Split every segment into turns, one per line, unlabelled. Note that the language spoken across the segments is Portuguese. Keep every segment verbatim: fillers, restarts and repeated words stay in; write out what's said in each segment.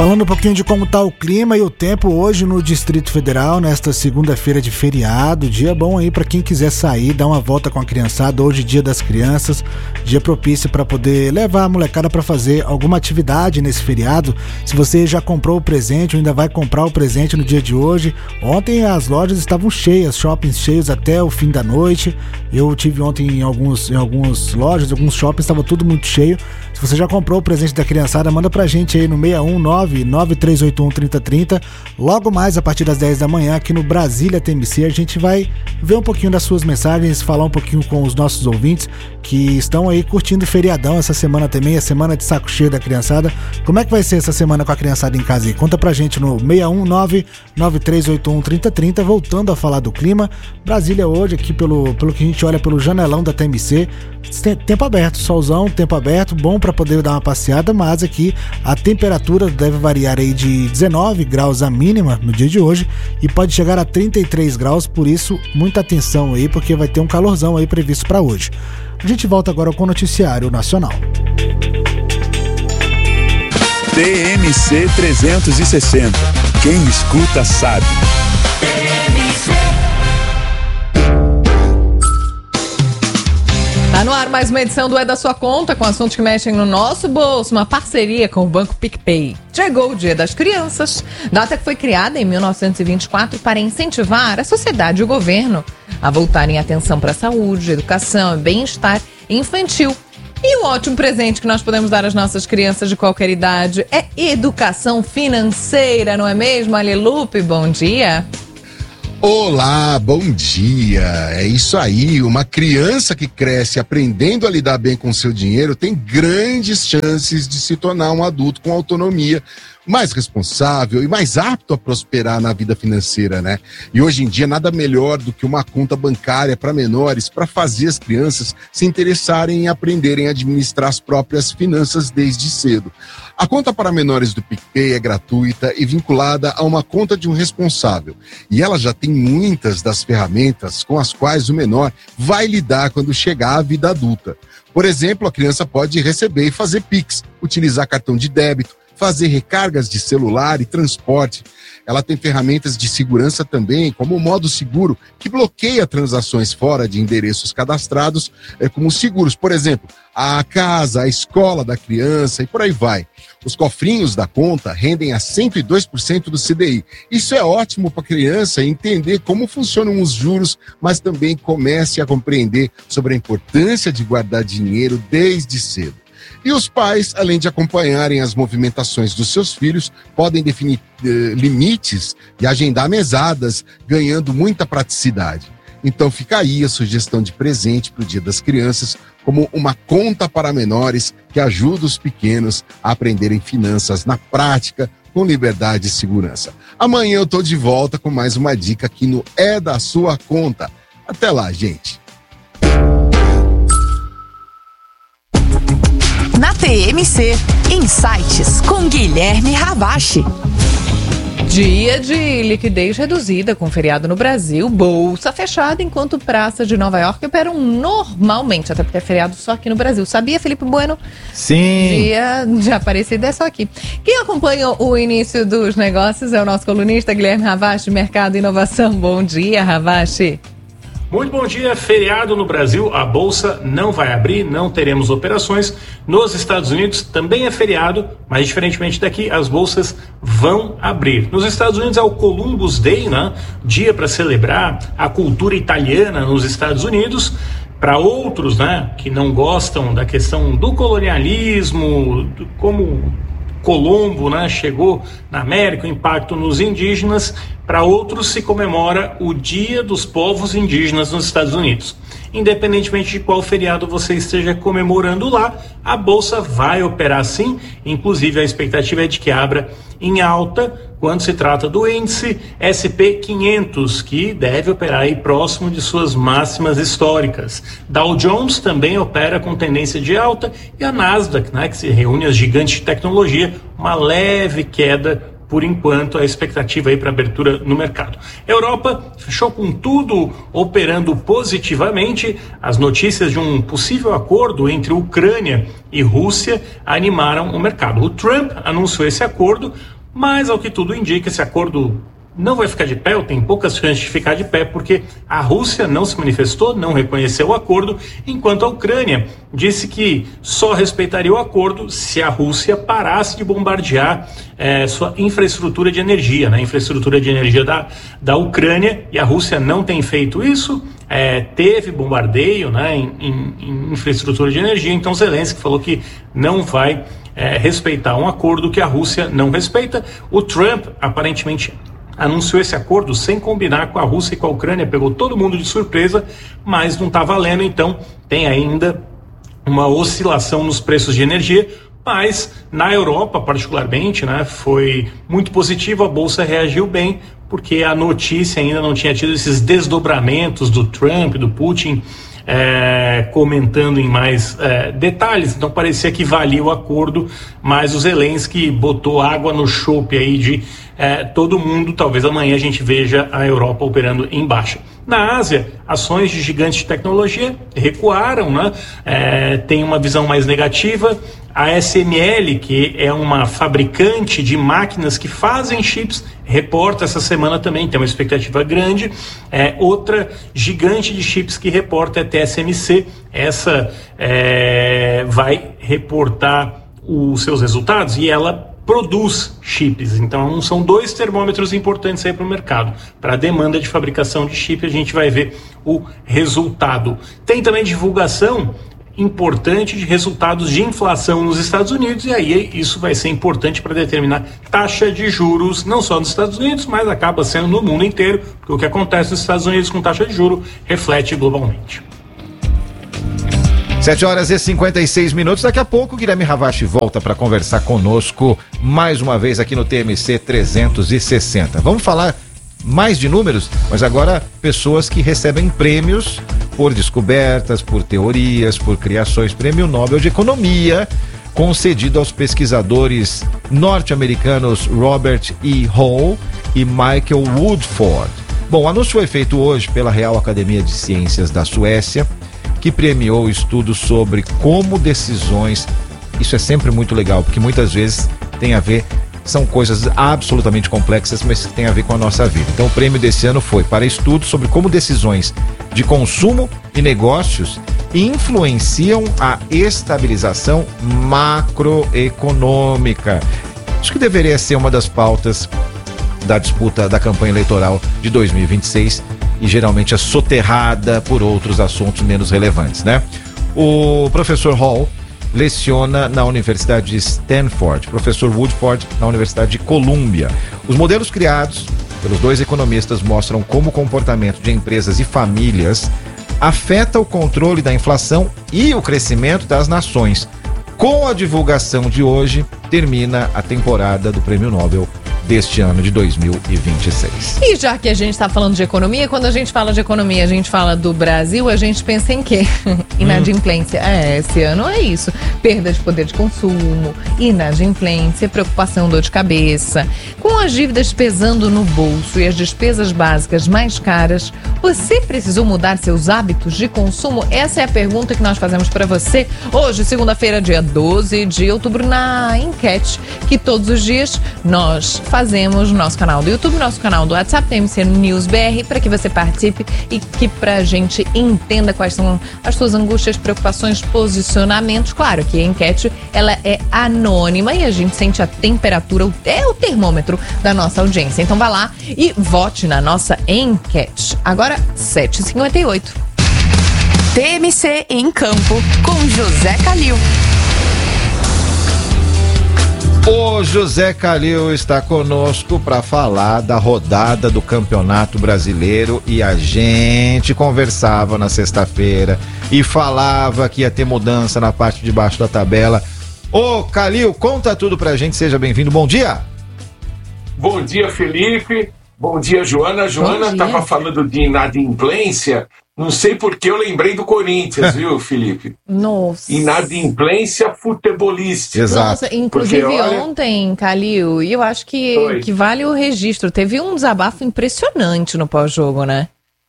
Falando um pouquinho de como está o clima e o tempo hoje no Distrito Federal, nesta segunda-feira de feriado, dia bom aí para quem quiser sair, dar uma volta com a criançada, hoje dia das crianças, dia propício para poder levar a molecada para fazer alguma atividade nesse feriado. Se você já comprou o presente ou ainda vai comprar o presente no dia de hoje, ontem as lojas estavam cheias, shoppings cheios até o fim da noite. Eu tive ontem em alguns, em algumas lojas, alguns shoppings, estava tudo muito cheio. Se você já comprou o presente da criançada, manda pra gente aí no seis um nove, nove três oito um, três zero três zero. Logo mais, a partir das dez da manhã, aqui no Brasília T M C, a gente vai ver um pouquinho das suas mensagens, falar um pouquinho com os nossos ouvintes que estão aí curtindo o feriadão essa semana também, a semana de saco cheio da criançada. Como é que vai ser essa semana com a criançada em casa aí? Conta pra gente no seis um nove, nove três oito um, três zero três zero. Voltando a falar do clima, Brasília hoje, aqui pelo, pelo que a gente olha pelo janelão da T M C, tempo aberto, solzão, tempo aberto, bom para poder dar uma passeada, mas aqui a temperatura deve variar aí de dezenove graus a mínima no dia de hoje e pode chegar a trinta e três graus, por isso muita atenção aí, porque vai ter um calorzão aí previsto para hoje. A gente volta agora com o Noticiário Nacional.
T M C trezentos e sessenta. Quem escuta sabe.
Tá no ar mais uma edição do É da Sua Conta, com assuntos que mexem no nosso bolso, uma parceria com o Banco PicPay. Chegou o Dia das Crianças, data que foi criada em mil novecentos e vinte e quatro para incentivar a sociedade e o governo a voltarem atenção para a saúde, educação e bem-estar infantil. E o ótimo presente que nós podemos dar às nossas crianças de qualquer idade é educação financeira, não é mesmo, Alilupe? Bom dia!
Olá, bom dia. É isso aí, uma criança que cresce aprendendo a lidar bem com seu dinheiro tem grandes chances de se tornar um adulto com autonomia, mais responsável e mais apto a prosperar na vida financeira, né? E hoje em dia nada melhor do que uma conta bancária para menores para fazer as crianças se interessarem em aprenderem a administrar as próprias finanças desde cedo. A conta para menores do PicPay é gratuita e vinculada a uma conta de um responsável. E ela já tem muitas das ferramentas com as quais o menor vai lidar quando chegar à vida adulta. Por exemplo, a criança pode receber e fazer Pix, utilizar cartão de débito, fazer recargas de celular e transporte. Ela tem ferramentas de segurança também, como o modo seguro, que bloqueia transações fora de endereços cadastrados é, como seguros. Por exemplo, a casa, a escola da criança e por aí vai. Os cofrinhos da conta rendem a cento e dois por cento do C D I. Isso é ótimo para a criança entender como funcionam os juros, mas também comece a compreender sobre a importância de guardar dinheiro desde cedo. E os pais, além de acompanharem as movimentações dos seus filhos, podem definir eh, limites e agendar mesadas, ganhando muita praticidade. Então fica aí a sugestão de presente para o Dia das Crianças, como uma conta para menores que ajuda os pequenos a aprenderem finanças na prática, com liberdade e segurança. Amanhã eu estou de volta com mais uma dica aqui no É da Sua Conta. Até lá, gente!
Na T M C, Insights com Guilherme Ravache.
Dia de liquidez reduzida com feriado no Brasil, bolsa fechada, enquanto praças de Nova York operam normalmente, até porque é feriado só aqui no Brasil. Sabia, Felipe Bueno?
Sim.
Dia de Aparecida é só aqui. Quem acompanha o início dos negócios é o nosso colunista Guilherme Ravache, Mercado e Inovação. Bom dia, Ravache.
Muito bom dia. Feriado no Brasil, a Bolsa não vai abrir, não teremos operações. Nos Estados Unidos também é feriado, mas diferentemente daqui, as bolsas vão abrir. Nos Estados Unidos é o Columbus Day, né? Dia para celebrar a cultura italiana nos Estados Unidos. Para outros, né, que não gostam da questão do colonialismo, do, como Colombo, né, chegou na América, o impacto nos indígenas. Para outros se comemora o Dia dos Povos Indígenas nos Estados Unidos. Independentemente de qual feriado você esteja comemorando lá, a Bolsa vai operar sim, inclusive a expectativa é de que abra em alta quando se trata do índice S and P quinhentos, que deve operar aí próximo de suas máximas históricas. Dow Jones também opera com tendência de alta e a Nasdaq, né, que se reúne as gigantes de tecnologia, uma leve queda por enquanto, a expectativa aí para abertura no mercado. A Europa fechou com tudo operando positivamente. As notícias de um possível acordo entre Ucrânia e Rússia animaram o mercado. O Trump anunciou esse acordo, mas ao que tudo indica, esse acordo não vai ficar de pé, ou tem poucas chances de ficar de pé, porque a Rússia não se manifestou, não reconheceu o acordo, enquanto a Ucrânia disse que só respeitaria o acordo se a Rússia parasse de bombardear eh, sua infraestrutura de energia, né? A infraestrutura de energia da, da Ucrânia, e a Rússia não tem feito isso. É, teve bombardeio, né, em, em, em infraestrutura de energia, então Zelensky falou que não vai é, respeitar um acordo que a Rússia não respeita. O Trump, aparentemente, anunciou esse acordo sem combinar com a Rússia e com a Ucrânia, pegou todo mundo de surpresa, mas não está valendo, então tem ainda uma oscilação nos preços de energia. Mas na Europa, particularmente, né, foi muito positivo, a Bolsa reagiu bem, porque a notícia ainda não tinha tido esses desdobramentos do Trump, do Putin, é, comentando em mais é, detalhes. Então parecia que valia o acordo, mas o Zelensky botou água no chope aí de é, todo mundo. Talvez amanhã a gente veja a Europa operando em baixa. Na Ásia, ações de gigantes de tecnologia recuaram, né? É, tem uma visão mais negativa. A A S M L, que é uma fabricante de máquinas que fazem chips, reporta essa semana também, tem uma expectativa grande. É, outra gigante de chips que reporta é a T S M C. Essa é, vai reportar os seus resultados e ela produz chips. Então são dois termômetros importantes aí para o mercado. Para a demanda de fabricação de chip, a gente vai ver o resultado. Tem também divulgação importante de resultados de inflação nos Estados Unidos, e aí isso vai ser importante para determinar taxa de juros, não só nos Estados Unidos, mas acaba sendo no mundo inteiro, porque o que acontece nos Estados Unidos com taxa de juros reflete globalmente.
sete horas e cinquenta e seis minutos. Daqui a pouco o Guilherme Ravache volta para conversar conosco mais uma vez aqui no T M C trezentos e sessenta. Vamos falar mais de números, mas agora pessoas que recebem prêmios por descobertas, por teorias, por criações. Prêmio Nobel de Economia, concedido aos pesquisadores norte-americanos Robert E. Hall e Michael Woodford. Bom, o anúncio foi feito hoje pela Real Academia de Ciências da Suécia, que premiou estudos sobre como decisões, isso é sempre muito legal, porque muitas vezes tem a ver, são coisas absolutamente complexas, mas que tem a ver com a nossa vida. Então o prêmio desse ano foi para estudos sobre como decisões de consumo e negócios influenciam a estabilização macroeconômica. Acho que deveria ser uma das pautas da disputa da campanha eleitoral de dois mil e vinte e seis, e geralmente é soterrada por outros assuntos menos relevantes, né? O professor Hall leciona na Universidade de Stanford, professor Woodford na Universidade de Colômbia. Os modelos criados pelos dois economistas mostram como o comportamento de empresas e famílias afeta o controle da inflação e o crescimento das nações. Com a divulgação de hoje, termina a temporada do Prêmio Nobel deste ano de dois mil e vinte e seis.
E já que a gente está falando de economia, quando a gente fala de economia, a gente fala do Brasil, a gente pensa em quê? Inadimplência. Hum. É, esse ano é isso. Perda de poder de consumo, inadimplência, preocupação, dor de cabeça. Com as dívidas pesando no bolso e as despesas básicas mais caras, você precisou mudar seus hábitos de consumo? Essa é a pergunta que nós fazemos para você hoje, segunda-feira, dia doze de outubro, na enquete que todos os dias nós fazemos no nosso canal do YouTube, nosso canal do WhatsApp, T M C News B R, para que você participe e que pra gente entenda quais são as suas angústias, preocupações, posicionamentos. Claro que a enquete, ela é anônima e a gente sente a temperatura, é o termômetro da nossa audiência. Então vá lá e vote na nossa enquete. Agora, sete e cinquenta e oito.
T M C em Campo, com José Calil.
O José Calil está conosco para falar da rodada do Campeonato Brasileiro, e a gente conversava na sexta-feira e falava que ia ter mudança na parte de baixo da tabela. Ô Calil, conta tudo pra gente, seja bem-vindo, bom dia.
Bom dia, Felipe, bom dia, Joana. Joana estava falando de inadimplência Não sei porque eu lembrei do Corinthians, viu, Felipe?
Nossa.
Inadimplência futebolística.
Exato.
Nossa, inclusive
Porque, olha-
ontem, Calil, e eu acho que,
Oi.
que vale o registro. Teve um desabafo impressionante no pós-jogo, né?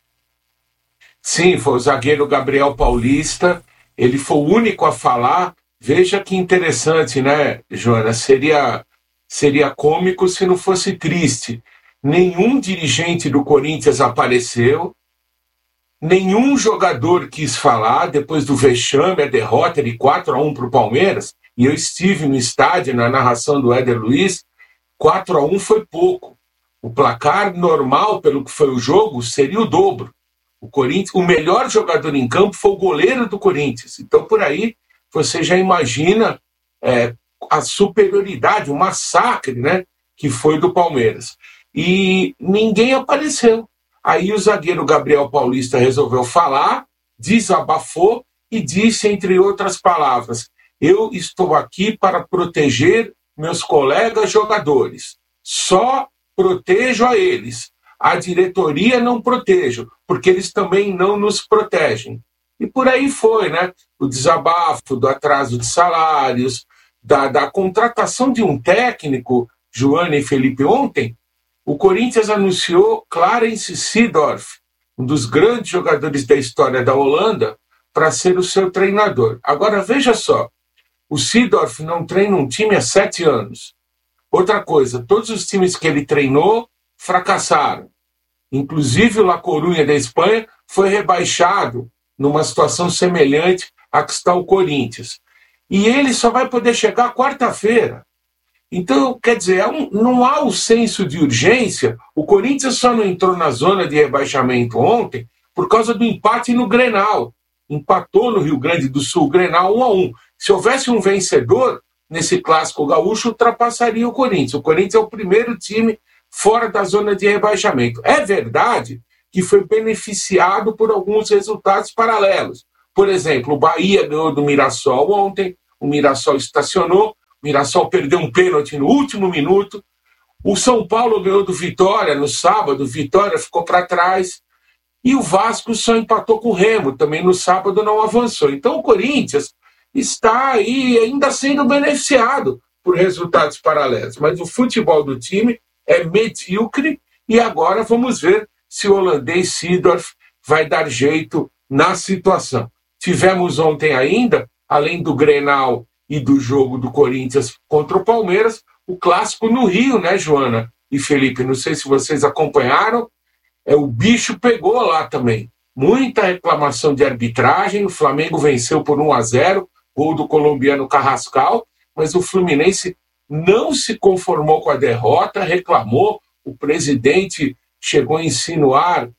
Sim, foi o zagueiro Gabriel Paulista. Ele foi o único a falar. Veja que interessante, né, Joana? Seria, seria cômico se não fosse triste. Nenhum dirigente do Corinthians apareceu. Nenhum jogador quis falar depois do vexame, a derrota de quatro a um para o Palmeiras. E eu estive no estádio, na narração do Éder Luiz. quatro a um foi pouco. O placar normal, pelo que foi o jogo, seria o dobro. O Corinthians, o melhor jogador em campo foi o goleiro do Corinthians. Então, por aí, você já imagina é, a superioridade, o massacre, né, que foi do Palmeiras. E ninguém apareceu. Aí o zagueiro Gabriel Paulista resolveu falar, desabafou e disse, entre outras palavras, eu estou aqui para proteger meus colegas jogadores. Só protejo a eles. A diretoria não protejo, porque eles também não nos protegem. E por aí foi, né? O desabafo do atraso de salários, da, da contratação de um técnico, Joana e Felipe, ontem, o Corinthians anunciou Clarence Seedorf, um dos grandes jogadores da história da Holanda, para ser o seu treinador. Agora, veja só, o Seedorf não treina um time há sete anos. Outra coisa, todos os times que ele treinou fracassaram. Inclusive o La Coruña da Espanha foi rebaixado numa situação semelhante à que está o Corinthians. E ele só vai poder chegar quarta-feira. Então, quer dizer, é um, não há o senso de urgência. O Corinthians só não entrou na zona de rebaixamento ontem por causa do empate no Grenal. Empatou no Rio Grande do Sul, Grenal um a um. Se houvesse um vencedor nesse clássico gaúcho, ultrapassaria o Corinthians. O Corinthians é o primeiro time fora da zona de rebaixamento. É verdade que foi beneficiado por alguns resultados paralelos. Por exemplo, o Bahia ganhou do Mirassol ontem, o Mirassol estacionou, o Mirassol perdeu um pênalti no último minuto, o São Paulo ganhou do Vitória no sábado, o Vitória ficou para trás, e o Vasco só empatou com o Remo, também no sábado não avançou. Então o Corinthians está aí ainda sendo beneficiado por resultados paralelos, mas o futebol do time é medíocre e agora vamos ver se o holandês Seedorf vai dar jeito na situação. Tivemos ontem ainda, além do Grenal e do jogo do Corinthians contra o Palmeiras, o clássico no Rio, né, Joana e Felipe? Não sei se vocês acompanharam, é, o bicho pegou lá também. Muita reclamação de arbitragem, o Flamengo venceu por um a zero, gol do colombiano Carrascal, mas o Fluminense não se conformou com a derrota, reclamou, o presidente chegou a insinuar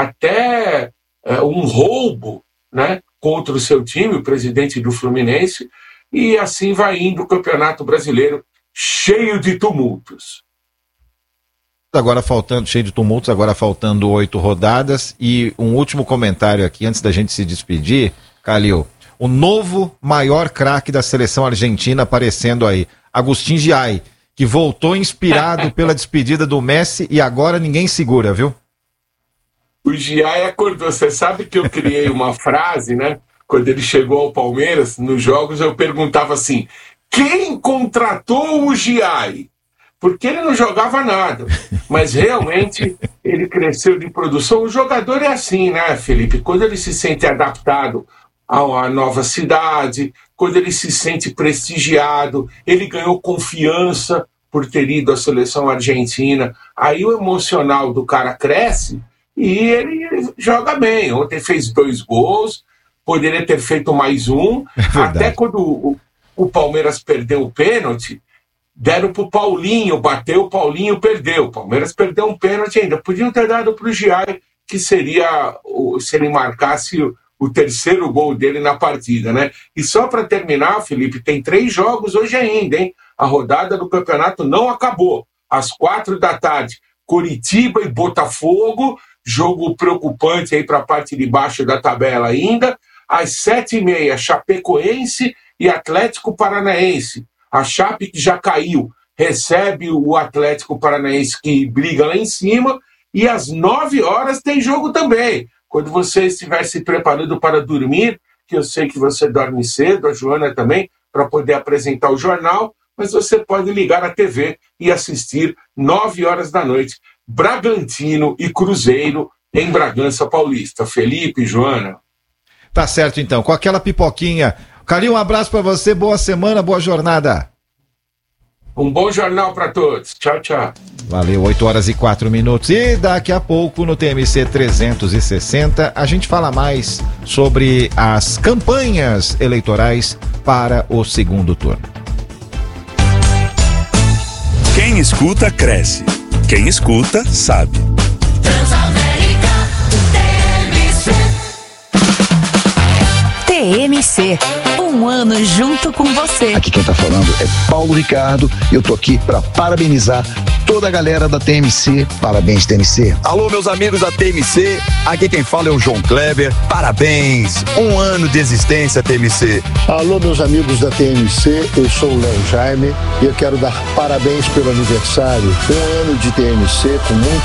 até é, um roubo, né, contra o seu time, o presidente do Fluminense, e assim vai indo o Campeonato Brasileiro cheio de tumultos.
Agora faltando, cheio de tumultos, agora faltando oito rodadas, e um último comentário aqui, antes da gente se despedir, Calil, o novo maior craque da seleção argentina aparecendo aí, Agustín Giai, que voltou inspirado pela despedida do Messi e agora ninguém segura, viu?
O Giai acordou. Você sabe que eu criei uma frase, né? Quando ele chegou ao Palmeiras, nos jogos eu perguntava assim, quem contratou o Giai? Porque ele não jogava nada, mas realmente ele cresceu de produção. O jogador é assim, né, Felipe? Quando ele se sente adaptado a uma nova cidade, quando ele se sente prestigiado, ele ganhou confiança por ter ido à seleção argentina, aí o emocional do cara cresce e ele joga bem. Ontem fez dois gols, poderia ter feito mais um,
é
até quando o, o Palmeiras perdeu o pênalti, deram pro Paulinho, bateu, o Paulinho perdeu, o Palmeiras perdeu um pênalti ainda, podiam ter dado pro Giai, que seria, se ele marcasse o o terceiro gol dele na partida, né? E só para terminar, Felipe, tem três jogos hoje ainda, hein? A rodada do campeonato não acabou. Às quatro da tarde, Coritiba e Botafogo, jogo preocupante aí para a parte de baixo da tabela ainda. Às sete e meia, Chapecoense e Atlético Paranaense. A Chape, que já caiu, recebe o Atlético Paranaense, que briga lá em cima. E às nove horas tem jogo também. quando você estiver se preparando para dormir, que eu sei que você dorme cedo, a Joana também, para poder apresentar o jornal, mas você pode ligar a T V e assistir nove horas da noite, Bragantino e Cruzeiro em Bragança Paulista. Felipe, Joana.
Tá certo então, com aquela pipoquinha. Carinho, um abraço para você, boa semana, boa jornada.
Um bom jornal para todos. Tchau, tchau.
Valeu, oito horas e quatro minutos. E daqui a pouco no T M C trezentos e sessenta a gente fala mais sobre as campanhas eleitorais para o segundo turno.
Quem escuta, cresce. Quem escuta, sabe.
T M C, um ano junto com você.
Aqui quem tá falando é Paulo Ricardo. Eu tô aqui para parabenizar toda a galera da T M C. Parabéns, T M C.
Alô, meus amigos da T M C. Aqui quem fala é o João Kleber. Parabéns. Um ano de existência, T M C.
Alô, meus amigos da T M C. Eu sou o Léo Jaime e eu quero dar parabéns pelo aniversário. Um ano de T M C com muito